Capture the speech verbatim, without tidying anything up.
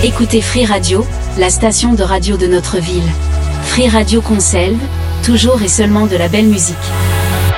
Écoutez Free Radio, la station de radio de notre ville. Free Radio Conselve, toujours et seulement de la belle musique.